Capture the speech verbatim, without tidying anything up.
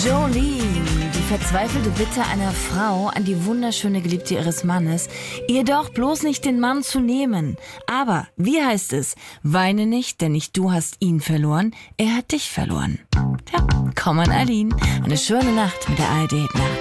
Jolene, die verzweifelte Bitte einer Frau an die wunderschöne Geliebte ihres Mannes, ihr doch bloß nicht den Mann zu nehmen. Aber, wie heißt es? Weine nicht, denn nicht du hast ihn verloren, er hat dich verloren. Tja, komm an Aline. Eine schöne Nacht mit der A R D.